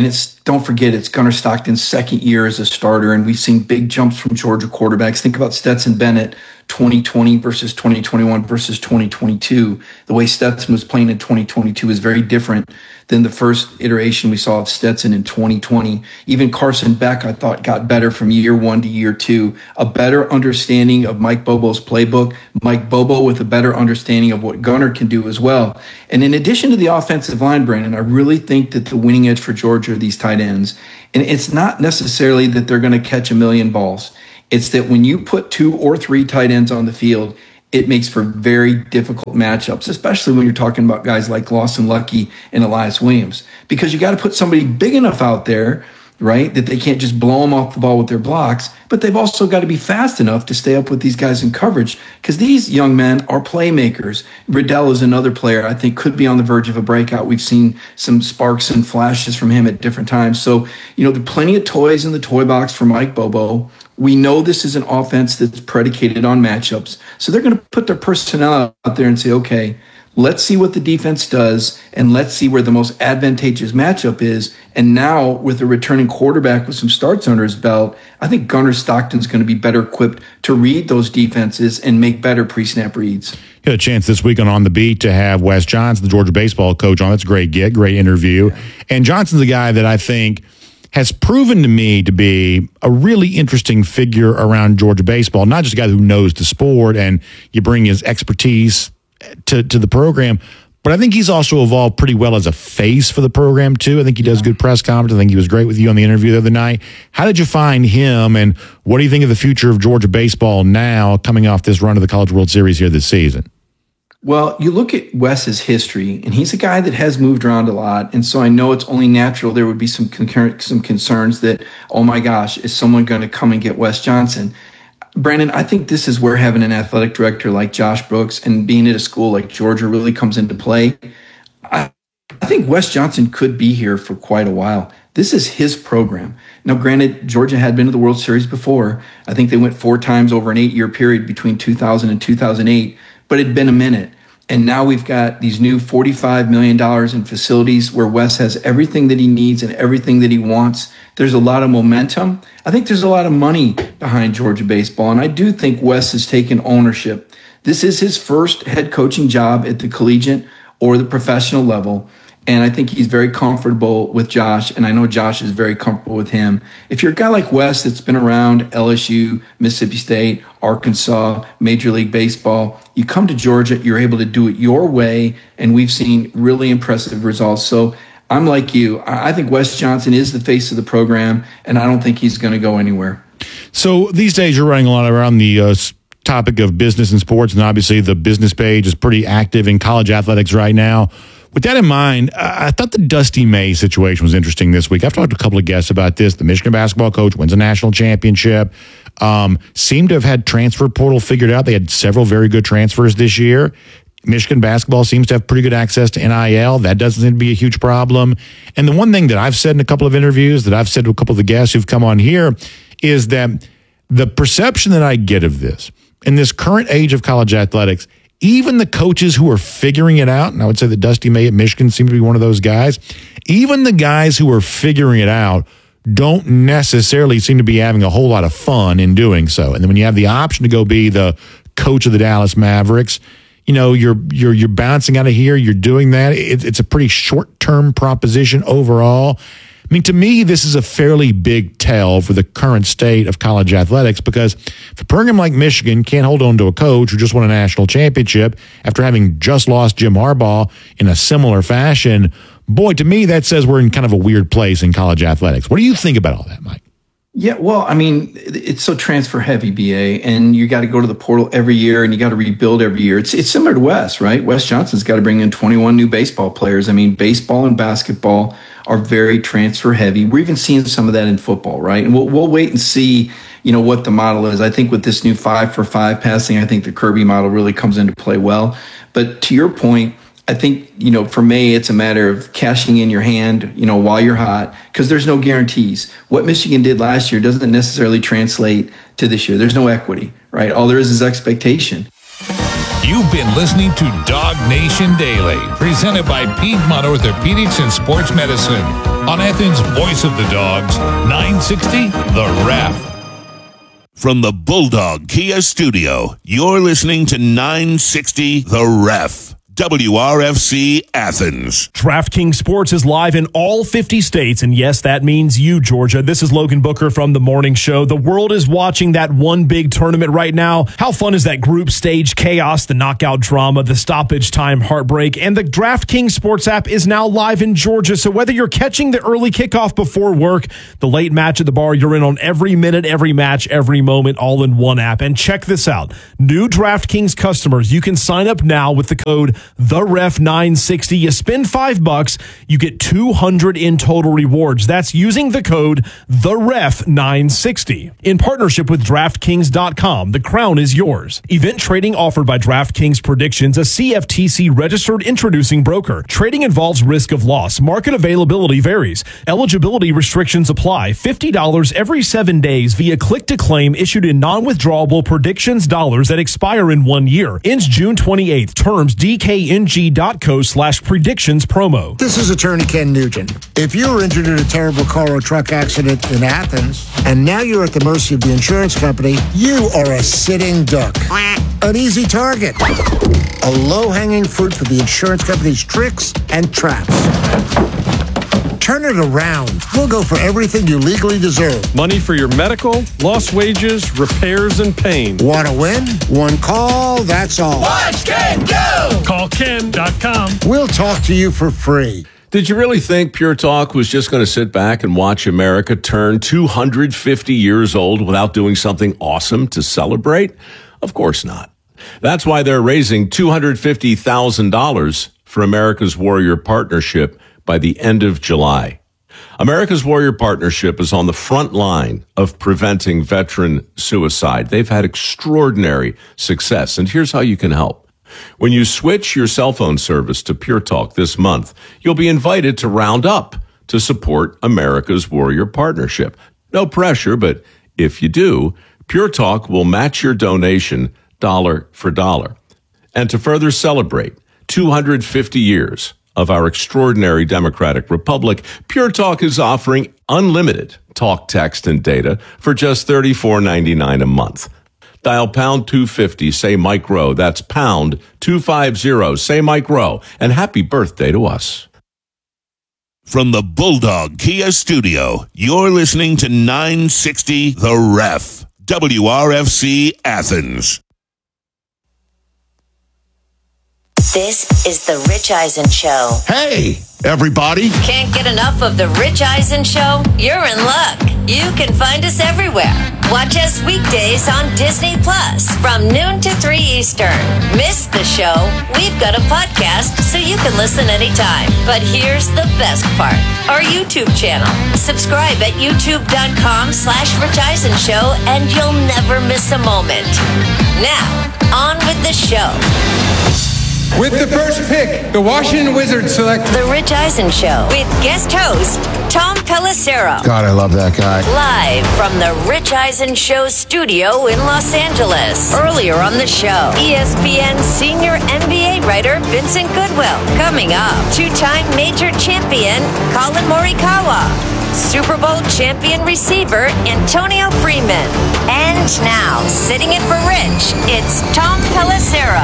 don't forget, it's Gunnar Stockton's second year as a starter, and we've seen big jumps from Georgia quarterbacks. Think about Stetson Bennett, 2020 versus 2021 versus 2022. The way Stetson was playing in 2022 is very different than the first iteration we saw of Stetson in 2020. Even Carson Beck, I thought, got better from year one to year two. A better understanding of Mike Bobo's playbook. Mike Bobo with a better understanding of what Gunnar can do as well. And in addition to the offensive line, Brandon, I really think that the winning edge for Georgia are these tight ends. And it's not necessarily that they're going to catch a million balls. It's that when you put 2 or 3 tight ends on the field, it makes for very difficult matchups, especially when you're talking about guys like Lawson Lucky and Elias Williams, because you got to put somebody big enough out there, right, that they can't just blow them off the ball with their blocks, but they've also got to be fast enough to stay up with these guys in coverage, because these young men are playmakers. Riddell is another player I think could be on the verge of a breakout. We've seen some sparks and flashes from him at different times. So, there are plenty of toys in the toy box for Mike Bobo. We know this is an offense that's predicated on matchups. So they're going to put their personnel out there and say, okay, let's see what the defense does, and let's see where the most advantageous matchup is. And now, with a returning quarterback with some starts under his belt, I think Gunnar Stockton's going to be better equipped to read those defenses and make better pre-snap reads. You had a chance this week on The Beat to have Wes Johnson, the Georgia baseball coach, on. That's a great get, great interview. Yeah. And Johnson's a guy that I think has proven to me to be a really interesting figure around Georgia baseball. Not just a guy who knows the sport and you bring his expertise to the program, but I think he's also evolved pretty well as a face for the program too. I think he does good press conference. I think he was great with you on the interview the other night. How did you find him, and what do you think of the future of Georgia baseball now coming off this run of the College World Series here this season? Well, you look at Wes's history, and he's a guy that has moved around a lot. And so I know it's only natural there would be some concerns that, oh my gosh, is someone going to come and get Wes Johnson? Brandon, I think this is where having an athletic director like Josh Brooks and being at a school like Georgia really comes into play. I think Wes Johnson could be here for quite a while. This is his program. Now, granted, Georgia had been to the World Series before. I think they went 4 times over an 8-year period between 2000 and 2008. But it'd been a minute. And now we've got these new $45 million in facilities where Wes has everything that he needs and everything that he wants. There's a lot of momentum. I think there's a lot of money behind Georgia baseball. And I do think Wes has taken ownership. This is his first head coaching job at the collegiate or the professional level. And I think he's very comfortable with Josh, and I know Josh is very comfortable with him. If you're a guy like Wes that's been around LSU, Mississippi State, Arkansas, Major League Baseball, you come to Georgia, you're able to do it your way, and we've seen really impressive results. So I'm like you. I think Wes Johnson is the face of the program, and I don't think he's going to go anywhere. So these days you're running a lot around the topic of business and sports, and obviously the business page is pretty active in college athletics right now. With that in mind, I thought the Dusty May situation was interesting this week. I've talked to a couple of guests about this. The Michigan basketball coach wins a national championship, seemed to have had transfer portal figured out. They had several very good transfers this year. Michigan basketball seems to have pretty good access to NIL. That doesn't seem to be a huge problem. And the one thing that I've said in a couple of interviews, that I've said to a couple of the guests who've come on here, is that the perception that I get of this, in this current age of college athletics, even the coaches who are figuring it out, and I would say that Dusty May at Michigan seemed to be one of those guys, even the guys who are figuring it out don't necessarily seem to be having a whole lot of fun in doing so. And then when you have the option to go be the coach of the Dallas Mavericks, you're bouncing out of here, you're doing that. It's a pretty short-term proposition overall. I mean, to me, this is a fairly big tell for the current state of college athletics, because if a program like Michigan can't hold on to a coach who just won a national championship after having just lost Jim Harbaugh in a similar fashion, boy, to me, that says we're in kind of a weird place in college athletics. What do you think about all that, Mike? Yeah, well, I mean, it's so transfer heavy, BA, and you got to go to the portal every year and you got to rebuild every year. It's similar to Wes, right? Wes Johnson's got to bring in 21 new baseball players. I mean, baseball and basketball are very transfer heavy. We're even seeing some of that in football, right? And we'll wait and see, what the model is. I think with this new 5-for-5 passing, I think the Kirby model really comes into play well. But to your point, I think, for me, it's a matter of cashing in your hand, while you're hot, because there's no guarantees. What Michigan did last year doesn't necessarily translate to this year. There's no equity, right? All there is expectation. You've been listening to Dog Nation Daily, presented by Piedmont Orthopedics and Sports Medicine on Athens' Voice of the Dogs, 960 The Ref. From the Bulldog Kia Studio, you're listening to 960 The Ref. WRFC Athens. DraftKings Sports is live in all 50 states, and yes, that means you, Georgia. This is Logan Booker from The Morning Show. The world is watching that one big tournament right now. How fun is that group stage chaos, the knockout drama, the stoppage time heartbreak, and the DraftKings Sports app is now live in Georgia, so whether you're catching the early kickoff before work, the late match at the bar, you're in on every minute, every match, every moment, all in one app. And check this out. New DraftKings customers, you can sign up now with the code TheRef960. You spend $5, you get $200 in total rewards. That's using the code TheRef960. In partnership with DraftKings.com, the crown is yours. Event trading offered by DraftKings Predictions, a CFTC registered introducing broker. Trading involves risk of loss. Market availability varies. Eligibility restrictions apply. $50 every 7 days via click to claim issued in non-withdrawable predictions dollars that expire in 1 year. Ends June 28th. Terms DKNG.co/predictions promo. This is attorney Ken Nugent. If you were injured in a terrible car or truck accident in Athens, and now you're at the mercy of the insurance company, you are a sitting duck. An easy target. A low-hanging fruit for the insurance company's tricks and traps. Turn it around. We'll go for everything you legally deserve. Money for your medical, lost wages, repairs, and pain. Want to win? One call, that's all. Watch Ken go! Call Ken.com. We'll talk to you for free. Did you really think Pure Talk was just going to sit back and watch America turn 250 years old without doing something awesome to celebrate? Of course not. That's why they're raising $250,000 for America's Warrior Partnership by the end of July. America's Warrior Partnership is on the front line of preventing veteran suicide. They've had extraordinary success, and here's how you can help. When you switch your cell phone service to Pure Talk this month, you'll be invited to round up to support America's Warrior Partnership. No pressure, but if you do, Pure Talk will match your donation dollar for dollar. And to further celebrate 250 years of our extraordinary democratic republic, Pure Talk is offering unlimited talk, text, and data for just $34.99 a month. Dial pound 250, say Mike Rowe. That's pound 250, say Mike Rowe. And happy birthday to us. From the Bulldog Kia Studio, you're listening to 960 The Ref. WRFC Athens. This is the Rich Eisen Show. Hey, everybody. Can't get enough of the Rich Eisen Show? You're in luck. You can find us everywhere. Watch us weekdays on Disney Plus from noon to 3 Eastern. Miss the show? We've got a podcast so you can listen anytime. But here's the best part. Our YouTube channel. Subscribe at youtube.com/Rich Eisen Show and you'll never miss a moment. Now, on with the show. With the first pick, the Washington Wizards select The Rich Eisen Show with guest host Tom Pelissero. God, I love that guy. Live from the Rich Eisen Show studio in Los Angeles. Earlier on the show, ESPN senior NBA writer Vincent Goodwill. Coming up, two-time major champion Colin Morikawa. Super Bowl champion receiver Antonio Freeman. And now, sitting in for Rich, it's Tom Pelissero.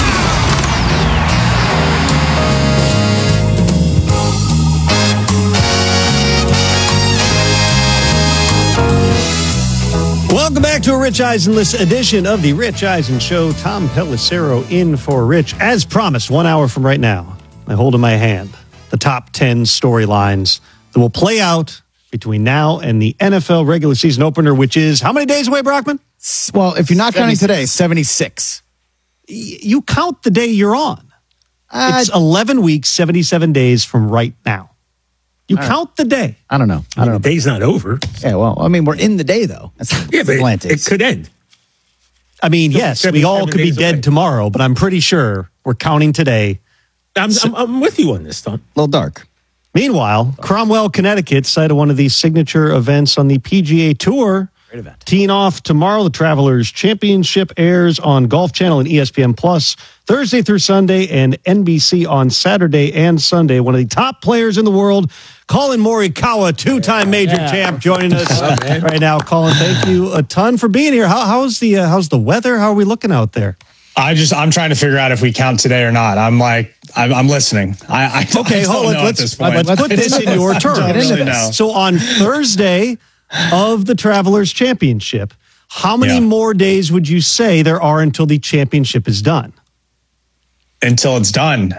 Welcome back to a Rich Eisen-less edition of the Rich Eisen Show. Tom Pelissero in for Rich. As promised, 1 hour from right now, I hold in my hand the top 10 storylines that will play out between now and the NFL regular season opener, which is how many days away, Brockman? Well, if you're not counting today, 76. You count the day you're on. It's 11 weeks, 77 days from right now. You count the day. I don't know. The day's not over. Yeah, well, I mean, we're in the day, though. That's it could end. I mean, yes, we all could be dead tomorrow, but I'm pretty sure we're counting today. I'm with you on this, Tom. A little dark. Meanwhile, Cromwell, Connecticut, site of one of these signature events on the PGA Tour, Teeing off tomorrow, the Travelers Championship airs on Golf Channel and ESPN Plus Thursday through Sunday, and NBC on Saturday and Sunday. One of the top players in the world, Colin Morikawa, two-time major champ, joining us right now. Colin, thank you a ton for being here. How's the weather? How are we looking out there? I'm trying to figure out if we count today or not. I'm listening. Okay, hold on. Let's put this in your terms. So on Thursday of the Travelers Championship, how many more days would you say there are until the championship is done? Until it's done.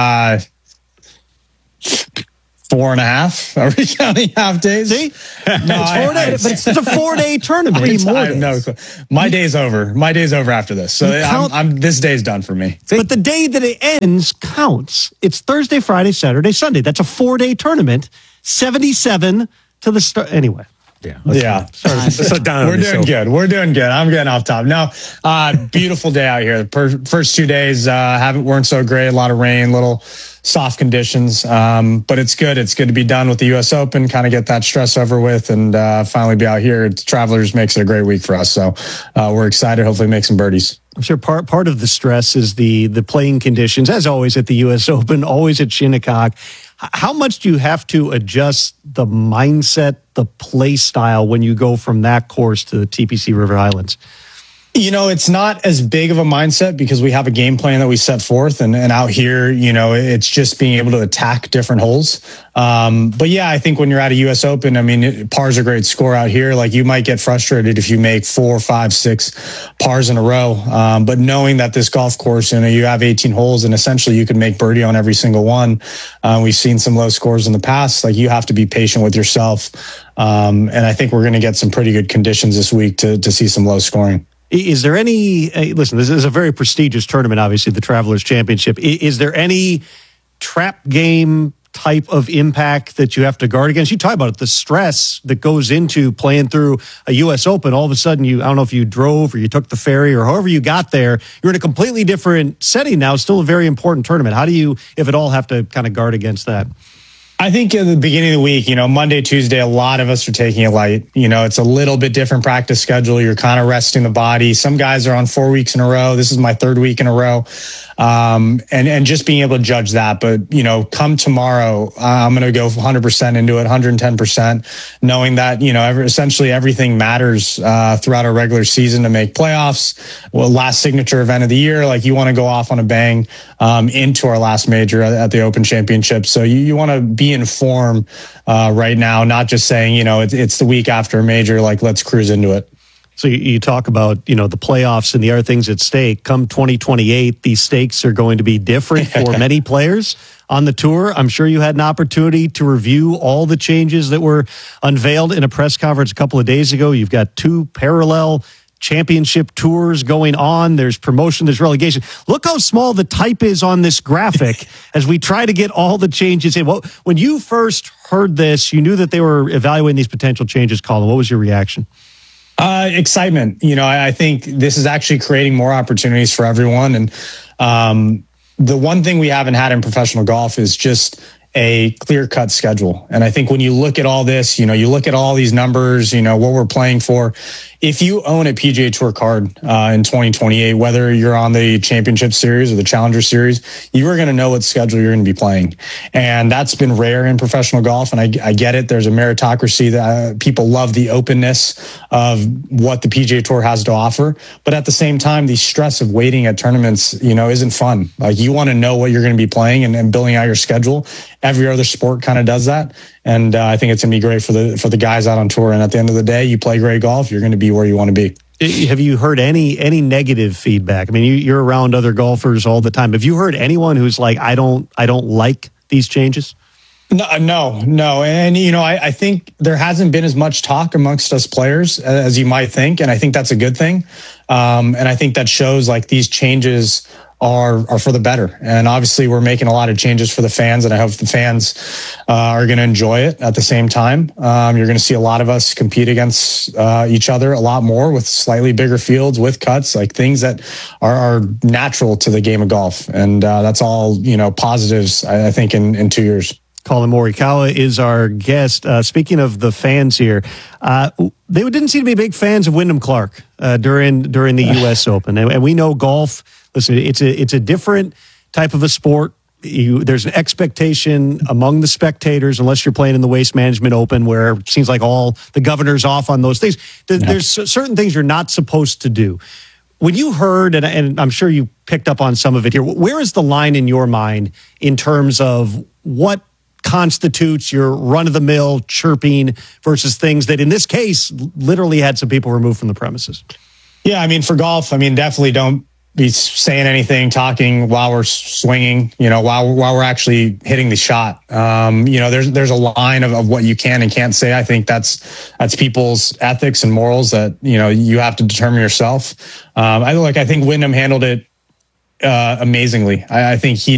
4.5. Are we counting half days? See? No, it's 4 days, but it's a 4-day tournament. My day's over. My day's over after this. So this day's done for me. But the day that it ends counts. It's Thursday, Friday, Saturday, Sunday. That's a 4-day tournament. 77 to the start. Anyway. Yeah. We're doing good. We're doing good. I'm getting off top. No, beautiful day out here. The first 2 days weren't so great. A lot of rain, little soft conditions. But it's good. It's good to be done with the U.S. Open, kind of get that stress over with, and finally be out here. Travelers makes it a great week for us. So we're excited. Hopefully make some birdies. I'm sure part of the stress is the playing conditions, as always at the U.S. Open, always at Shinnecock. How much do you have to adjust the mindset, the play style when you go from that course to the TPC River Highlands? It's not as big of a mindset because we have a game plan that we set forth, and out here, it's just being able to attack different holes. But yeah, I think when you're at a U.S. Open, par's a great score out here. Like, you might get frustrated if you make 4, 5, 6 pars in a row. But knowing that this golf course, you have 18 holes and essentially you can make birdie on every single one. We've seen some low scores in the past. Like, you have to be patient with yourself. And I think we're going to get some pretty good conditions this week to see some low scoring. Is there any, listen, this is a very prestigious tournament, obviously, the Travelers Championship. Is there any trap game type of impact that you have to guard against? You talk about it, the stress that goes into playing through a U.S. Open. All of a sudden, I don't know if you drove or you took the ferry or however you got there, you're in a completely different setting now, still a very important tournament. How do you, if at all, have to kind of guard against that? I think at the beginning of the week, Monday, Tuesday, a lot of us are taking it light. It's a little bit different practice schedule. You're kind of resting the body. Some guys are on 4 weeks in a row. This is my 3rd week in a row. And just being able to judge that. But, come tomorrow, I'm going to go 100% into it, 110%, knowing that, essentially everything matters throughout our regular season to make playoffs. Well, last signature event of the year, like, you want to go off on a bang into our last major at the Open Championship. So you want to be in form right now, not just saying, it's the week after a major, like, let's cruise into it. So you talk about, the playoffs and the other things at stake. Come 2028, these stakes are going to be different for many players on the tour. I'm sure you had an opportunity to review all the changes that were unveiled in a press conference a couple of days ago. You've got 2 parallel championship tours going on. There's promotion, there's relegation. Look how small the type is on this graphic as we try to get all the changes in. Well, when you first heard this, you knew that they were evaluating these potential changes, Colin. What was your reaction? Excitement. I think this is actually creating more opportunities for everyone. And the one thing we haven't had in professional golf is just a clear-cut schedule. And I think when you look at all this, you look at all these numbers, what we're playing for. If you own a PGA Tour card in 2028, whether you're on the Championship Series or the Challenger Series, you are going to know what schedule you're going to be playing. And that's been rare in professional golf. And I get it. There's a meritocracy that people love the openness of what the PGA Tour has to offer. But at the same time, the stress of waiting at tournaments, isn't fun. Like, you want to know what you're going to be playing and building out your schedule. Every other sport kind of does that. And I think it's going to be great for the guys out on tour. And at the end of the day, you play great golf, you're going to be where you want to be. Have you heard any negative feedback? I mean, you're around other golfers all the time. Have you heard anyone who's like, I don't like these changes? No. And, I think there hasn't been as much talk amongst us players as you might think. And I think that's a good thing. And I think that shows like these changes are for the better. And obviously we're making a lot of changes for the fans, and I hope the fans are going to enjoy it at the same time. You're going to see a lot of us compete against each other a lot more with slightly bigger fields, with cuts, like things that are natural to the game of golf. And that's all, positives, I think, in 2 years. Colin Morikawa is our guest. Speaking of the fans here, they didn't seem to be big fans of Wyndham Clark during the U.S. Open. And we know golf, listen, it's a different type of a sport. There's an expectation among the spectators, unless you're playing in the Waste Management Open, where it seems like all the governor's off on those things. There's certain things you're not supposed to do. When you heard, and I'm sure you picked up on some of it here, where is the line in your mind in terms of what constitutes your run-of-the-mill chirping versus things that, in this case, literally had some people removed from the premises? Yeah, I mean, for golf, definitely don't be saying anything, talking while we're swinging, while we're actually hitting the shot. There's a line of what you can and can't say. I think that's people's ethics and morals that, you have to determine yourself. I think Wyndham handled it amazingly. I think he